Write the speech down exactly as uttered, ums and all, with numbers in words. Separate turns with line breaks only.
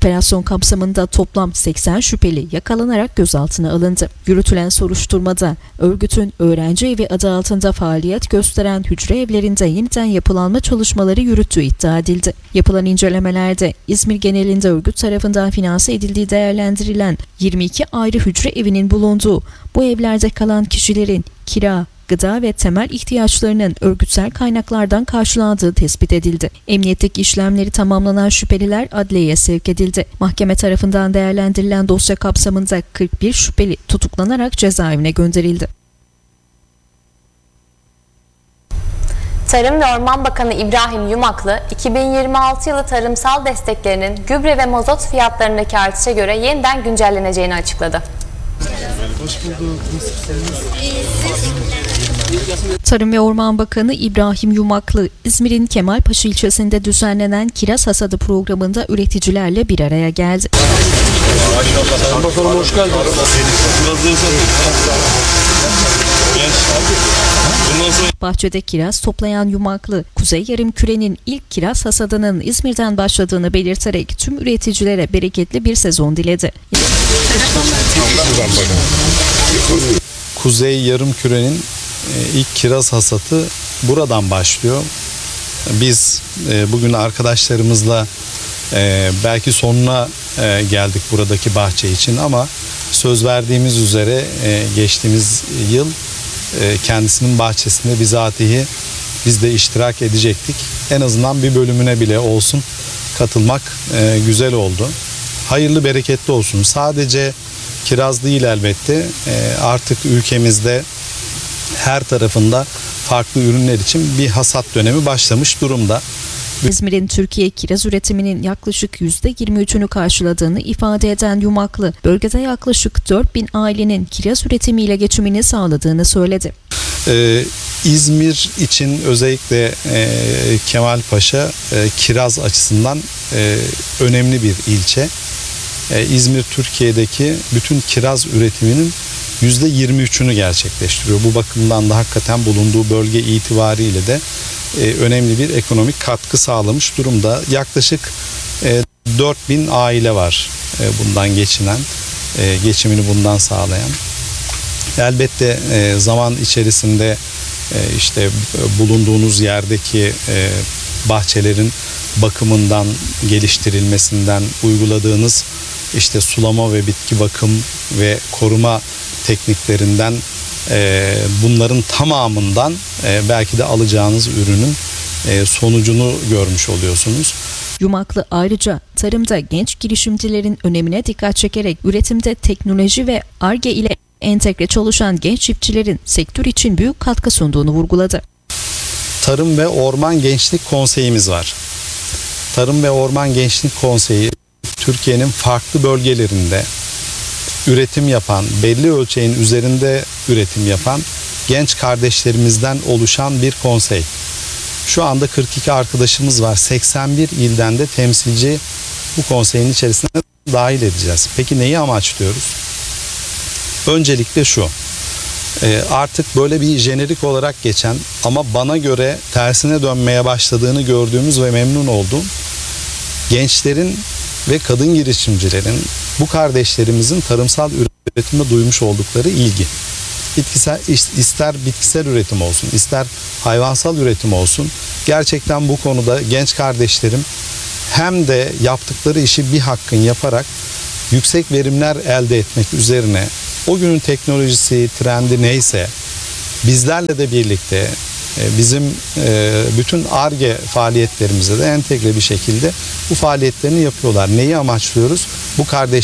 Operasyon kapsamında toplam seksen şüpheli yakalanarak gözaltına alındı. Yürütülen soruşturmada örgütün öğrenci evi adı altında faaliyet gösteren hücre evlerinde yeniden yapılanma çalışmaları yürüttüğü iddia edildi. Yapılan incelemelerde İzmir genelinde örgüt tarafından finanse edildiği değerlendirilen yirmi iki ayrı hücre evinin bulunduğu, bu evlerde kalan kişilerin kira, gıda ve temel ihtiyaçlarının örgütsel kaynaklardan karşılandığı tespit edildi. Emniyetteki işlemleri tamamlanan şüpheliler adliyeye sevk edildi. Mahkeme tarafından değerlendirilen dosya kapsamında kırk bir şüpheli tutuklanarak cezaevine gönderildi.
Tarım ve Orman Bakanı İbrahim Yumaklı, iki bin yirmi altı yılı tarımsal desteklerinin gübre ve mazot fiyatlarındaki artışa göre yeniden güncelleneceğini açıkladı.
Hoş bulduk.
Tarım ve Orman Bakanı İbrahim Yumaklı, İzmir'in Kemalpaşa ilçesinde düzenlenen kiraz hasadı programında üreticilerle bir araya geldi.
Sayın Bakanım hoş geldiniz.
Bahçede kiraz toplayan Yumaklı, Kuzey Yarımküre'nin ilk kiraz hasadının İzmir'den başladığını belirterek tüm üreticilere bereketli bir sezon diledi.
Kuzey Yarımküre'nin ilk kiraz hasatı buradan başlıyor. Biz bugün arkadaşlarımızla belki sonuna geldik buradaki bahçe için ama söz verdiğimiz üzere geçtiğimiz yıl kendisinin bahçesinde bizatihi biz de iştirak edecektik. En azından bir bölümüne bile olsun katılmak güzel oldu. Hayırlı bereketli olsun. Sadece kiraz değil elbette, artık ülkemizde her tarafında farklı ürünler için bir hasat dönemi başlamış durumda.
İzmir'in Türkiye kiraz üretiminin yaklaşık yüzde yirmi üçünü karşıladığını ifade eden Yumaklı, bölgede yaklaşık dört bin ailenin kiraz üretimiyle geçimini sağladığını söyledi.
Ee, İzmir için özellikle e, Kemalpaşa e, kiraz açısından e, önemli bir ilçe. E, İzmir Türkiye'deki bütün kiraz üretiminin yüzde yirmi üçünü gerçekleştiriyor. Bu bakımdan da hakikaten bulunduğu bölge itibariyle de e, önemli bir ekonomik katkı sağlamış durumda. Yaklaşık e, dört bin aile var e, bundan geçinen, e, geçimini bundan sağlayan. Elbette e, zaman içerisinde e, işte bulunduğunuz yerdeki e, bahçelerin bakımından, geliştirilmesinden, uyguladığınız işte sulama ve bitki bakım ve koruma tekniklerinden, e, bunların tamamından e, belki de alacağınız ürünün e, sonucunu görmüş oluyorsunuz.
Yumaklı ayrıca tarımda genç girişimcilerin önemine dikkat çekerek üretimde teknoloji ve Ar-Ge ile entegre çalışan genç çiftçilerin sektör için büyük katkı sunduğunu vurguladı.
Tarım ve Orman Gençlik Konseyimiz var. Tarım ve Orman Gençlik Konseyi Türkiye'nin farklı bölgelerinde üretim yapan, belli ölçeğin üzerinde üretim yapan genç kardeşlerimizden oluşan bir konsey. Şu anda kırk iki arkadaşımız var. seksen bir ilden de temsilci bu konseyin içerisine dahil edeceğiz. Peki neyi amaçlıyoruz? Öncelikle şu. Artık böyle bir jenerik olarak geçen ama bana göre tersine dönmeye başladığını gördüğümüz ve memnun olduğum gençlerin ve kadın girişimcilerin bu kardeşlerimizin tarımsal üretime duymuş oldukları ilgi. Bitkisel, ister bitkisel üretim olsun, ister hayvansal üretim olsun, gerçekten bu konuda genç kardeşlerim hem de yaptıkları işi bir hakkın yaparak yüksek verimler elde etmek üzerine o günün teknolojisi, trendi neyse bizlerle de birlikte bizim bütün Ar-Ge faaliyetlerimize de entegre bir şekilde bu faaliyetlerini yapıyorlar. Neyi amaçlıyoruz? Bu kardeş